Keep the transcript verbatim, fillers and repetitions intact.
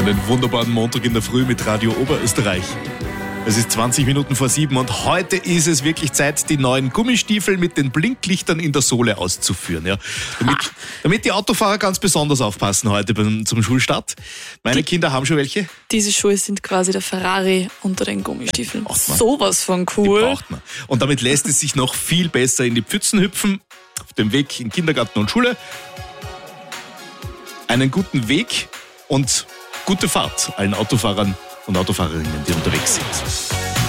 Einen wunderbaren Montag in der Früh mit Radio Oberösterreich. Es ist zwanzig Minuten vor sieben und heute ist es wirklich Zeit, die neuen Gummistiefel mit den Blinklichtern in der Sohle auszuführen. Ja. Damit, damit die Autofahrer ganz besonders aufpassen heute beim, zum Schulstart. Meine die, Kinder haben schon welche. Diese Schuhe sind quasi der Ferrari unter den Gummistiefeln. Sowas von cool. Die braucht man. Und damit lässt es sich noch viel besser in die Pfützen hüpfen. Auf dem Weg in Kindergarten und Schule. Einen guten Weg und gute Fahrt allen Autofahrern und Autofahrerinnen, die unterwegs sind.